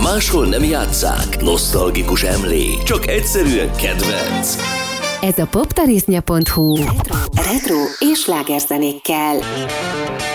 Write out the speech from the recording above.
máshol nem játsszák, nosztalgikus emlék, csak egyszerűen kedvenc. Ez a poptarisznya.hu retro és slágerzenékkel.